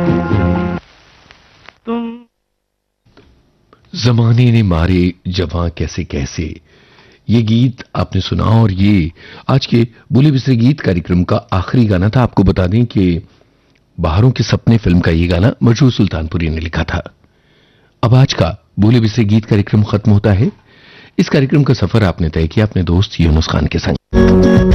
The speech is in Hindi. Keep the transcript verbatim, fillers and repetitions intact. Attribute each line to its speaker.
Speaker 1: तुम
Speaker 2: जमाने ने मारे जवां कैसे कैसे, ये गीत आपने सुना और ये आज के बोले बिसरे गीत कार्यक्रम का आखिरी गाना था। आपको बता दें कि बाहरों के सपने फिल्म का ये गाना मशहूर सुल्तानपुरी ने लिखा था। अब आज का बोले बिसरे गीत कार्यक्रम खत्म होता है। इस कार्यक्रम का सफर आपने तय किया अपने दोस्त यूनुस खान के संग।